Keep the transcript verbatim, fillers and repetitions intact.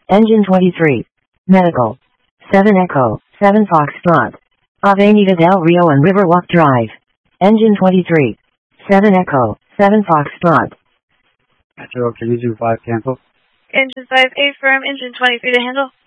Engine twenty-three. Medical. seven Echo, seven Foxtrot. Avenida del Rio and Riverwalk Drive. Engine twenty-three. seven Echo, seven Foxtrot. Metro, can you do five cancel? Engine five, A firm, engine twenty-three to handle.